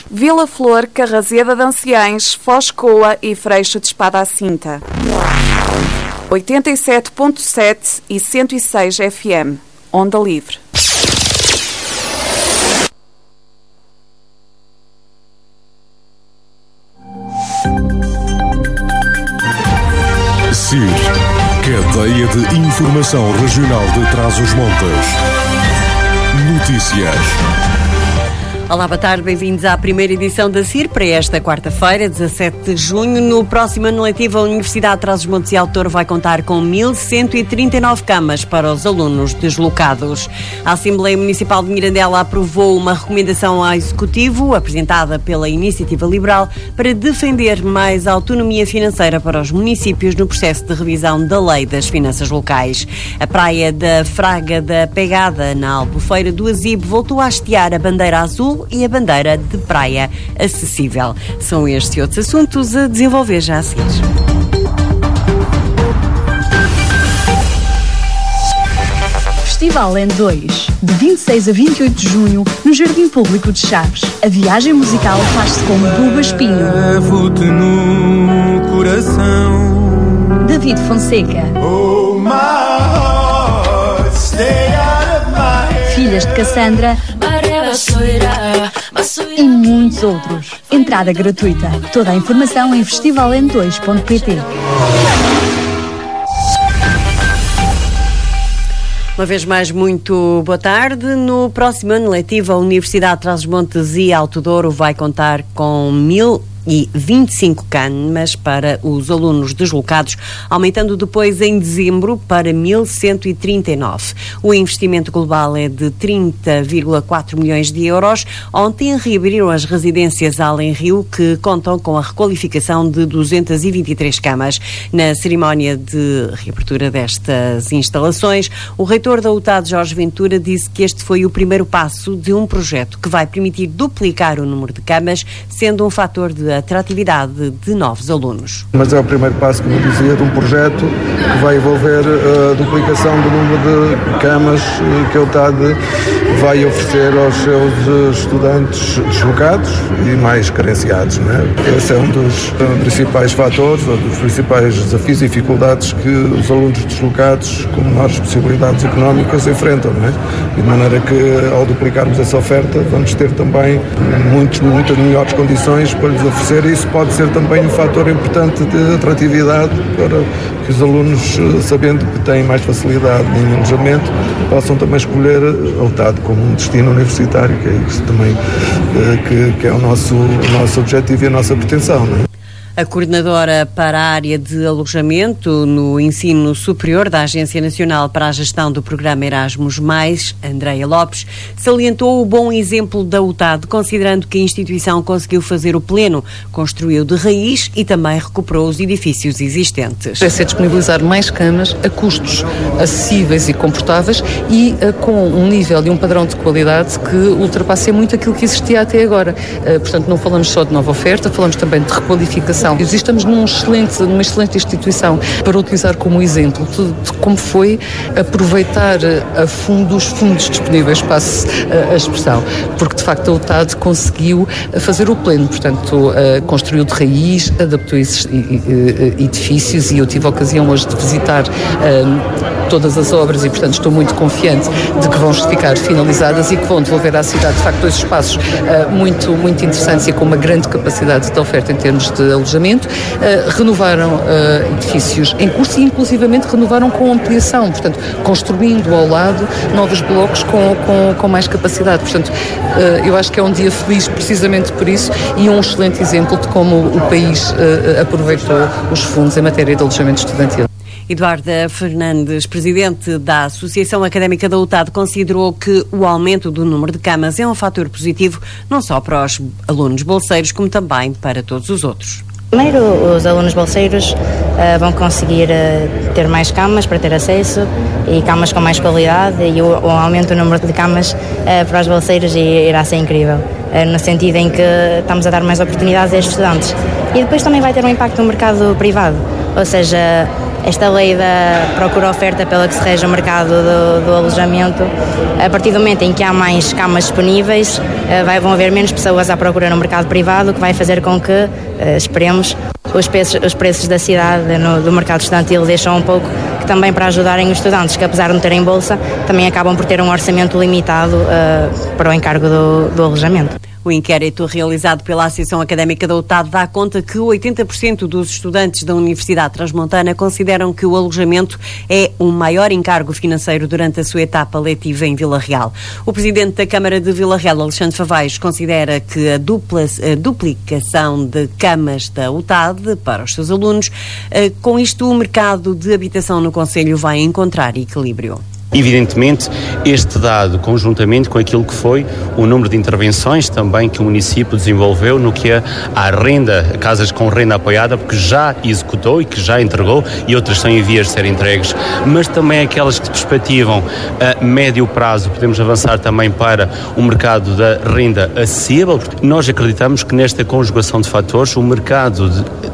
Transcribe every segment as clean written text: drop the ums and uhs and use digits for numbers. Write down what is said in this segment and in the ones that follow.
Vila Flor, Carrazeda de Anciães, Foz Coa e Freixo de Espada à Cinta. 87.7 e 106 FM. Onda Livre. CIR, Cadeia de Informação Regional de Trás-os-Montes. Notícias. Olá, boa tarde, bem-vindos à primeira edição da CIR para esta quarta-feira, 17 de junho. No próximo ano letivo, a Universidade de Trás-os-Montes e Alto Douro vai contar com 1.139 camas para os alunos deslocados. A Assembleia Municipal de Mirandela aprovou uma recomendação ao Executivo, apresentada pela Iniciativa Liberal, para defender mais autonomia financeira para os municípios no processo de revisão da Lei das Finanças Locais. A praia da Fraga da Pegada, na Albufeira do Azibo, voltou a hastear a bandeira azul e a bandeira de praia acessível. São estes e outros assuntos a desenvolver já a seguir. Festival N2, de 26 a 28 de junho, no Jardim Público de Chaves. A viagem musical faz-se com Buba Espinho, levo-te no coração, David Fonseca, oh, my heart, stay out of my head. Filhas de Cassandra e muitos outros. Entrada gratuita. Toda a informação em festivaln2.pt. Uma vez mais, muito boa tarde. No próximo ano letivo, a Universidade de Trás-os-Montes e Alto Douro vai contar com 1.025 camas para os alunos deslocados, aumentando depois em dezembro para 1.139. O investimento global é de 30,4 milhões de euros. Ontem reabriram as residências Além Rio, que contam com a requalificação de 223 camas. Na cerimónia de reabertura destas instalações, o reitor da UTAD, Jorge Ventura, disse que este foi o primeiro passo de um projeto que vai permitir duplicar o número de camas, sendo um fator de atratividade de novos alunos. Mas é o primeiro passo, como eu dizia, de um projeto que vai envolver a duplicação do número de camas que a UTAD vai oferecer aos seus estudantes deslocados e mais carenciados, não é? Esse é um dos principais fatores, um dos principais desafios e dificuldades que os alunos deslocados com menores possibilidades económicas enfrentam, não é? E de maneira que, ao duplicarmos essa oferta, vamos ter também muitas melhores condições para lhes oferecer. Isso pode ser também um fator importante de atratividade para que os alunos, sabendo que têm mais facilidade em alojamento, possam também escolher a UTAD como um destino universitário, que é isso também que é o nosso objetivo e a nossa pretensão, não é? A coordenadora para a área de alojamento no ensino superior da Agência Nacional para a Gestão do Programa Erasmus+, Andreia Lopes, salientou o bom exemplo da UTAD, considerando que a instituição conseguiu fazer o pleno, construiu de raiz e também recuperou os edifícios existentes. É disponibilizar mais camas a custos acessíveis e confortáveis e com um nível e um padrão de qualidade que ultrapasse muito aquilo que existia até agora. Portanto, não falamos só de nova oferta, falamos também de requalificação. Estamos numa excelente instituição para utilizar como exemplo de como foi aproveitar a fundo os fundos disponíveis, passe a expressão, porque de facto a UTAD conseguiu fazer o pleno, portanto construiu de raiz, adaptou esses edifícios e eu tive a ocasião hoje de visitar todas as obras e portanto estou muito confiante de que vão ficar finalizadas e que vão devolver à cidade de facto dois espaços muito interessantes e com uma grande capacidade de oferta em termos de alojamento. Renovaram edifícios em curso e inclusivamente renovaram com ampliação, portanto construindo ao lado novos blocos com mais capacidade. Portanto, eu acho que é um dia feliz precisamente por isso e um excelente exemplo de como o país aproveitou os fundos em matéria de alojamento estudantil. Eduarda Fernandes, presidente da Associação Académica da UTAD, considerou que o aumento do número de camas é um fator positivo não só para os alunos bolseiros, como também para todos os outros. Primeiro, os alunos bolseiros vão conseguir ter mais camas para ter acesso e camas com mais qualidade e o aumento do número de camas para os bolseiros irá ser incrível, no sentido em que estamos a dar mais oportunidades a estes estudantes. E depois também vai ter um impacto no mercado privado, ou seja, esta lei da procura-oferta pela que se rege o mercado do alojamento, a partir do momento em que há mais camas disponíveis, vão haver menos pessoas à procura no mercado privado, o que vai fazer com que, esperemos, os preços da cidade do mercado estudantil deixam um pouco que também para ajudarem os estudantes que, apesar de não terem bolsa, também acabam por ter um orçamento limitado para o encargo do alojamento. O inquérito realizado pela Associação Académica da UTAD dá conta que 80% dos estudantes da Universidade Transmontana consideram que o alojamento é o maior encargo financeiro durante a sua etapa letiva em Vila Real. O presidente da Câmara de Vila Real, Alexandre Favais, considera que a duplicação de camas da UTAD para os seus alunos, com isto o mercado de habitação no concelho vai encontrar equilíbrio. Evidentemente, este dado, conjuntamente com aquilo que foi o número de intervenções também que o município desenvolveu no que é a renda, casas com renda apoiada, porque já executou e que já entregou e outras são em vias de serem entregues, mas também aquelas que perspectivam a médio prazo, podemos avançar também para o mercado da renda acessível. Nós acreditamos que nesta conjugação de fatores, o mercado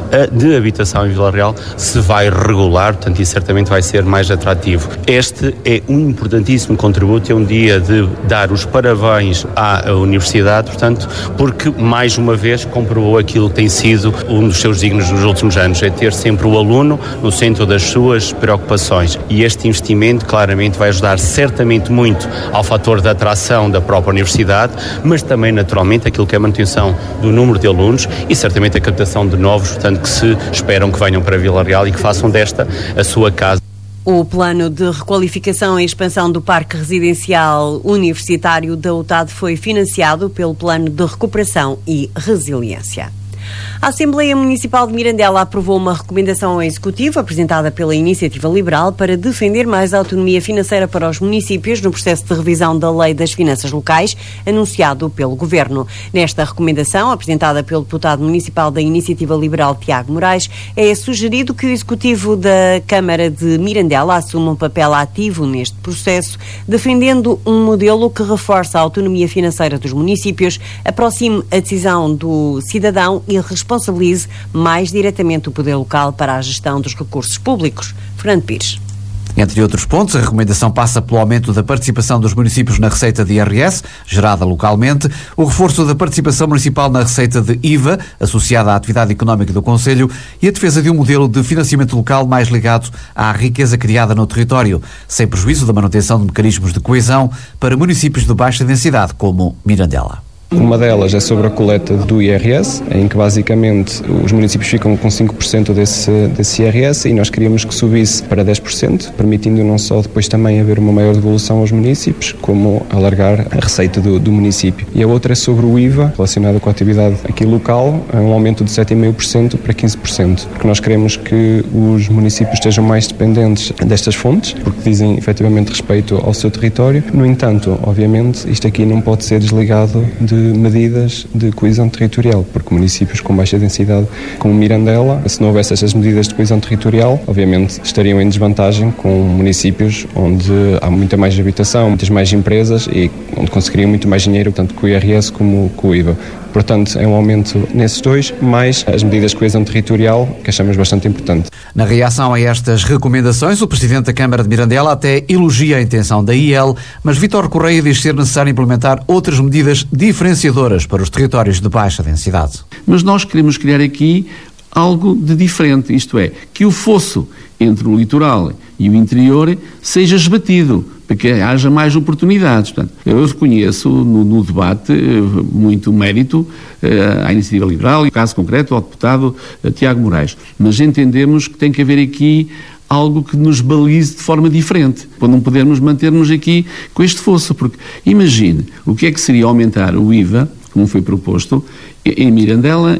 de habitação em Vila Real se vai regular, portanto, isso certamente vai ser mais atrativo. Este é um importantíssimo contributo, é um dia de dar os parabéns à Universidade, portanto, porque mais uma vez comprovou aquilo que tem sido um dos seus signos nos últimos anos, é ter sempre o aluno no centro das suas preocupações, e este investimento claramente vai ajudar certamente muito ao fator da atração da própria Universidade, mas também naturalmente aquilo que é a manutenção do número de alunos e certamente a captação de novos, portanto, que se esperam que venham para Vila Real e que façam desta a sua casa. O plano de requalificação e expansão do Parque Residencial Universitário da UTAD foi financiado pelo Plano de Recuperação e Resiliência. A Assembleia Municipal de Mirandela aprovou uma recomendação ao Executivo apresentada pela Iniciativa Liberal para defender mais autonomia financeira para os municípios no processo de revisão da Lei das Finanças Locais, anunciado pelo Governo. Nesta recomendação, apresentada pelo deputado municipal da Iniciativa Liberal, Tiago Moraes, é sugerido que o Executivo da Câmara de Mirandela assuma um papel ativo neste processo, defendendo um modelo que reforça a autonomia financeira dos municípios, aproxime a decisão do cidadão e responsabilize mais diretamente o poder local para a gestão dos recursos públicos. Fernando Pires. Entre outros pontos, a recomendação passa pelo aumento da participação dos municípios na receita de IRS, gerada localmente, o reforço da participação municipal na receita de IVA, associada à atividade económica do concelho, e a defesa de um modelo de financiamento local mais ligado à riqueza criada no território, sem prejuízo da manutenção de mecanismos de coesão para municípios de baixa densidade, como Mirandela. Uma delas é sobre a coleta do IRS, em que basicamente os municípios ficam com 5% desse IRS e nós queríamos que subisse para 10%, permitindo não só depois também haver uma maior devolução aos municípios, como alargar a receita do município. E a outra é sobre o IVA, relacionado com a atividade aqui local, um aumento de 7,5% para 15%, porque nós queremos que os municípios estejam mais dependentes destas fontes, porque dizem efetivamente respeito ao seu território. No entanto, obviamente, isto aqui não pode ser desligado de medidas de coesão territorial, porque municípios com baixa densidade como Mirandela, se não houvesse essas medidas de coesão territorial, obviamente estariam em desvantagem com municípios onde há muita mais habitação, muitas mais empresas e onde conseguiriam muito mais dinheiro, tanto com o IRS como com o IVA. Portanto, é um aumento nesses dois, mais as medidas de coesão territorial, que achamos bastante importante. Na reação a estas recomendações, o Presidente da Câmara de Mirandela até elogia a intenção da IEL, mas Vítor Correia diz ser necessário implementar outras medidas diferenciadoras para os territórios de baixa densidade. Mas nós queremos criar aqui algo de diferente, isto é, que o fosso entre o litoral e o interior seja esbatido, para que haja mais oportunidades. Portanto, eu reconheço no debate muito mérito à Iniciativa Liberal e, no caso concreto, ao deputado Tiago Moraes. Mas entendemos que tem que haver aqui algo que nos balize de forma diferente, para não podermos manter-nos aqui com este fosso. Porque imagine o que é que seria aumentar o IVA, como foi proposto, em Mirandela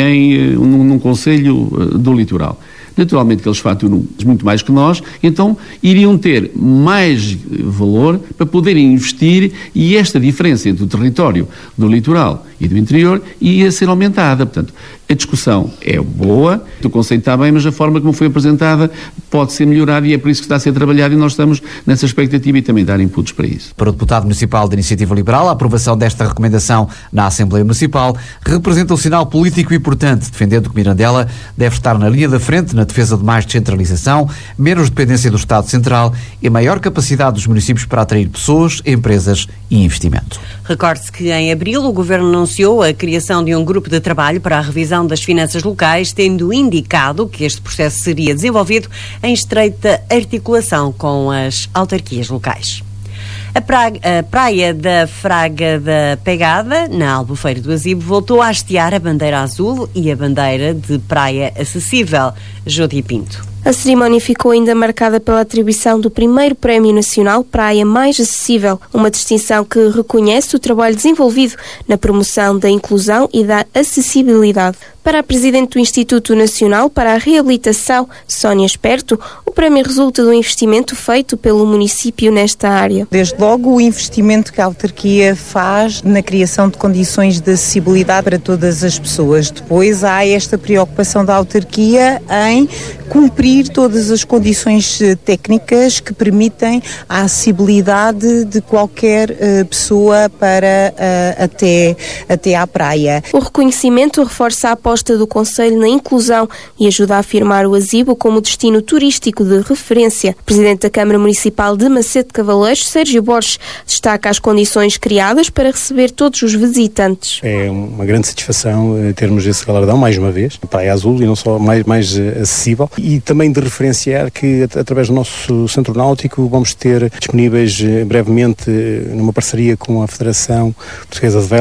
e num concelho do litoral. Naturalmente que eles faturam muito mais que nós, então iriam ter mais valor para poderem investir e esta diferença entre o território do litoral e do interior ia ser aumentada. Portanto, A discussão é boa, o conceito está bem, mas a forma como foi apresentada pode ser melhorada e é por isso que está a ser trabalhado e nós estamos nessa expectativa e também dar inputs para isso. Para o deputado municipal da Iniciativa Liberal, a aprovação desta recomendação na Assembleia Municipal representa um sinal político importante, defendendo que Mirandela deve estar na linha da frente na defesa de mais descentralização, menos dependência do Estado Central e maior capacidade dos municípios para atrair pessoas, empresas e investimento. Recorde-se que em abril o Governo anunciou a criação de um grupo de trabalho para a revisão das finanças locais, tendo indicado que este processo seria desenvolvido em estreita articulação com as autarquias locais. A praia da Fraga da Pegada, na Albufeira do Azibo, voltou a hastear a bandeira azul e a bandeira de praia acessível. Jodi Pinto. A cerimónia ficou ainda marcada pela atribuição do primeiro Prémio Nacional Praia Mais Acessível, uma distinção que reconhece o trabalho desenvolvido na promoção da inclusão e da acessibilidade. Para a Presidente do Instituto Nacional para a Reabilitação, Sónia Esperto, o prémio resulta do investimento feito pelo município nesta área. Desde logo o investimento que a autarquia faz na criação de condições de acessibilidade para todas as pessoas. Depois há esta preocupação da autarquia em cumprir todas as condições técnicas que permitem a acessibilidade de qualquer pessoa para até à praia. O reconhecimento reforça a aposta do Conselho na inclusão e ajuda a afirmar o Azibo como destino turístico de referência. O Presidente da Câmara Municipal de Macedo de Cavaleiros, Sérgio Borges, destaca as condições criadas para receber todos os visitantes. É uma grande satisfação termos esse galardão, mais uma vez, Praia Azul, e não só mais acessível, e também de referenciar que através do nosso centro náutico vamos ter disponíveis brevemente numa parceria com a Federação Portuguesa de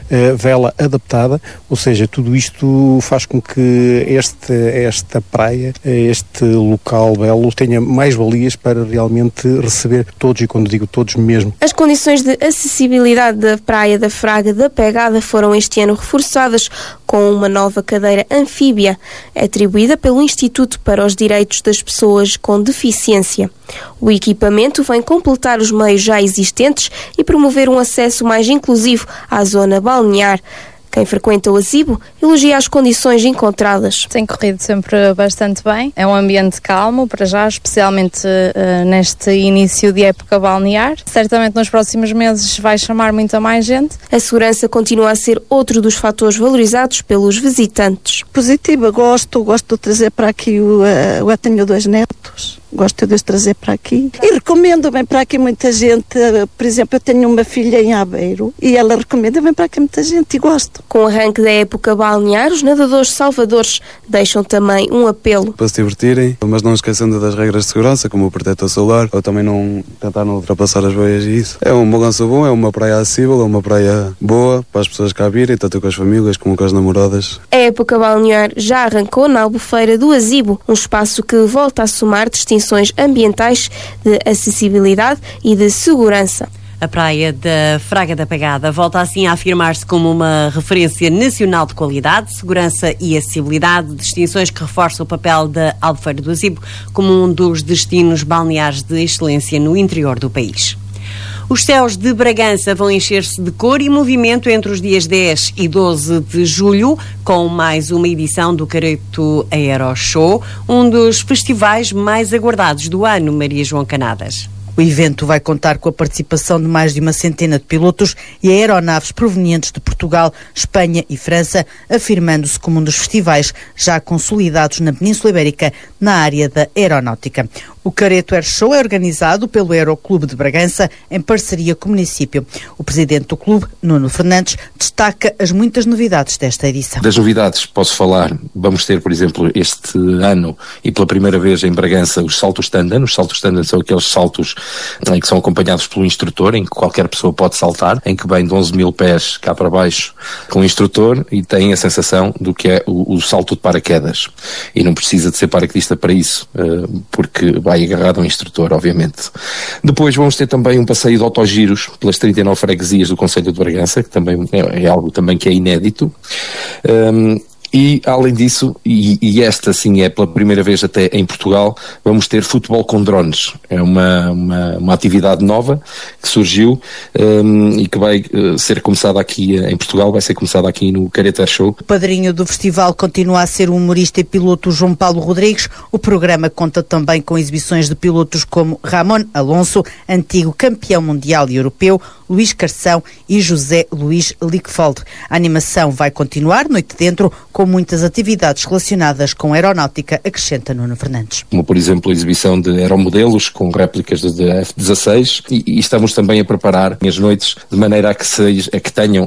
vela adaptada, ou seja, tudo isto faz com que esta praia, este local belo, tenha mais valias para realmente receber todos, e quando digo todos mesmo. As condições de acessibilidade da Praia da Fraga da Pegada foram este ano reforçadas com uma nova cadeira anfíbia, atribuída pelo Instituto para os Direitos das Pessoas com Deficiência. O equipamento vem completar os meios já existentes e promover um acesso mais inclusivo à zona balnear. Quem frequenta o Azibo elogia as condições encontradas. Tem corrido sempre bastante bem. É um ambiente calmo, para já, especialmente neste início de época balnear. Certamente nos próximos meses vai chamar muita mais gente. A segurança continua a ser outro dos fatores valorizados pelos visitantes. Positiva, gosto de trazer para aqui, eu tenho 2 netos. Gosto de os trazer para aqui. E recomendo, vem para aqui muita gente. Por exemplo, eu tenho uma filha em Aveiro e ela recomenda, vem para aqui muita gente e gosto. Com o arranque da época balnear, os nadadores salvadores deixam também um apelo. Para se divertirem, mas não esquecendo das regras de segurança, como o protetor solar, ou também não tentar não ultrapassar as boias e isso. É um balanço bom, é uma praia acessível, é uma praia boa para as pessoas cá virem, tanto com as famílias como com as namoradas. A época balnear já arrancou na Albufeira do Azibo, um espaço que volta a somar distinções ambientais, de acessibilidade e de segurança. A Praia da Fraga da Pegada volta assim a afirmar-se como uma referência nacional de qualidade, segurança e acessibilidade, distinções que reforçam o papel da Albufeira do Azibo como um dos destinos balneares de excelência no interior do país. Os céus de Bragança vão encher-se de cor e movimento entre os dias 10 e 12 de julho, com mais uma edição do Careto Aero Show, um dos festivais mais aguardados do ano, Maria João Canadas. O evento vai contar com a participação de mais de uma centena de pilotos e aeronaves provenientes de Portugal, Espanha e França, afirmando-se como um dos festivais já consolidados na Península Ibérica na área da aeronáutica. O Careto Air Show é organizado pelo Aeroclube de Bragança em parceria com o município. O presidente do clube, Nuno Fernandes, destaca as muitas novidades desta edição. Das novidades posso falar, vamos ter, por exemplo, este ano e pela primeira vez em Bragança os saltos tandem. Os saltos tandem são aqueles saltos que são acompanhados pelo instrutor, em que qualquer pessoa pode saltar, em que vem de 11 mil pés cá para baixo com o instrutor e tem a sensação do que é o salto de paraquedas. E não precisa de ser paraquedista para isso, porque vai agarrado ao instrutor, obviamente. Depois vamos ter também um passeio de autogiros pelas 39 freguesias do concelho de Bragança, que também é algo também que é inédito. E, além disso, e esta sim é pela primeira vez até em Portugal, vamos ter futebol com drones. É uma atividade nova que surgiu e que vai ser começada aqui em Portugal, vai ser começada aqui no Careta Show. O padrinho do festival continua a ser o humorista e piloto João Paulo Rodrigues. O programa conta também com exibições de pilotos como Ramon Alonso, antigo campeão mundial e europeu, Luís Carção e José Luís Lickfeld. A animação vai continuar noite dentro, com muitas atividades relacionadas com aeronáutica, acrescenta Nuno Fernandes. Como, por exemplo, a exibição de aeromodelos com réplicas de F-16 e estamos também a preparar as noites de maneira a que tenham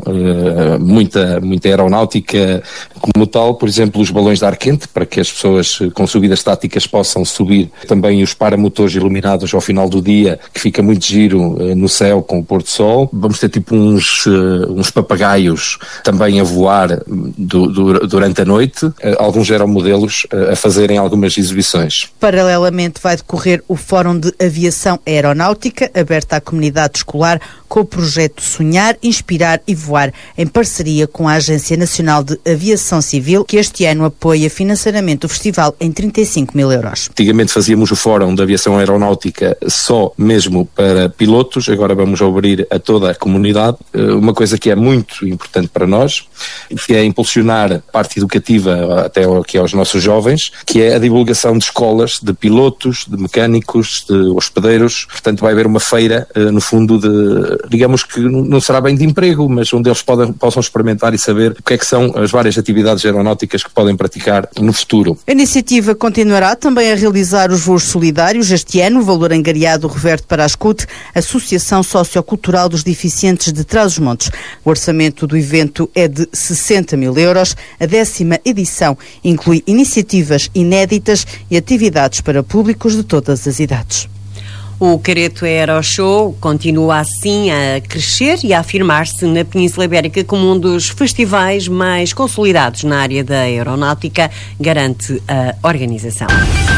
muita aeronáutica como tal, por exemplo, os balões de ar quente, para que as pessoas com subidas táticas possam subir, também os paramotores iluminados ao final do dia, que fica muito giro no céu com o pôr do sol. Vamos ter tipo uns papagaios também a voar durante a noite, alguns aeromodelos a fazerem algumas exibições. Paralelamente vai decorrer o Fórum de Aviação Aeronáutica, aberto à comunidade escolar, com o projeto Sonhar, Inspirar e Voar, em parceria com a Agência Nacional de Aviação Civil, que este ano apoia financeiramente o festival em 35 mil euros. Antigamente fazíamos o Fórum de Aviação Aeronáutica só mesmo para pilotos, agora vamos abrir a toda a comunidade. Uma coisa que é muito importante para nós, que é impulsionar a parte educativa até aqui aos nossos jovens, que é a divulgação de escolas, de pilotos, de mecânicos, de hospedeiros. Portanto, vai haver uma feira, no fundo, digamos que não será bem de emprego, mas onde eles possam experimentar e saber o que é que são as várias atividades aeronáuticas que podem praticar no futuro. A iniciativa continuará também a realizar os voos solidários. Este ano, o valor angariado reverte para a SCUT, Associação Sociocultural dos Deficientes de Trás-os-Montes. O orçamento do evento é de 60 mil euros. A 10ª edição inclui iniciativas inéditas e atividades para públicos de todas as idades. O Careto Aero Show continua assim a crescer e a afirmar-se na Península Ibérica como um dos festivais mais consolidados na área da aeronáutica, garante a organização.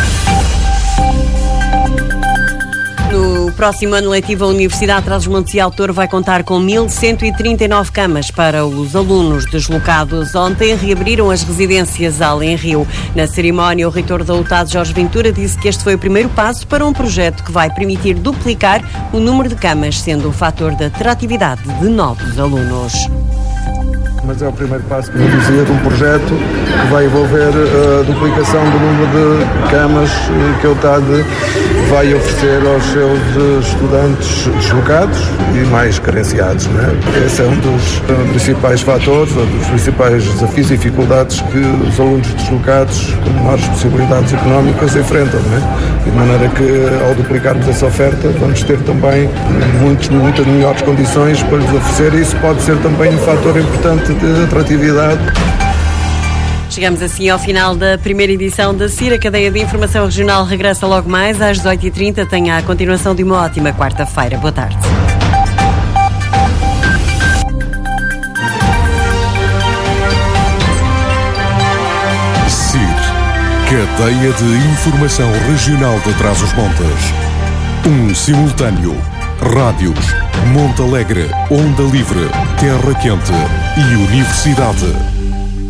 No próximo ano letivo, a Universidade de Trás-os-Montes e Alto Douro vai contar com 1.139 camas para os alunos deslocados. Ontem reabriram as residências Além Rio. Na cerimónia, o reitor da UTAD, Jorge Ventura, disse que este foi o primeiro passo para um projeto que vai permitir duplicar o número de camas, sendo um fator de atratividade de novos alunos. Mas é o primeiro passo, como eu dizia, de um projeto que vai envolver a duplicação do número de camas que a UTAD vai oferecer aos seus estudantes deslocados e mais carenciados, não é? Esse é um dos principais fatores, um dos principais desafios e dificuldades que os alunos deslocados com maiores possibilidades económicas enfrentam, não é? E de maneira que, ao duplicarmos essa oferta, vamos ter também muitas melhores condições para lhes oferecer, e isso pode ser também um fator importante de atratividade. Chegamos assim ao final da primeira edição da CIR. A cadeia de informação regional regressa logo mais às 18h30. Tenha a continuação de uma ótima quarta-feira. Boa tarde. CIR, cadeia de informação regional de Trás-os-Montes. Um simultâneo. Rádios, Monte Alegre, Onda Livre, Terra Quente e Universidade.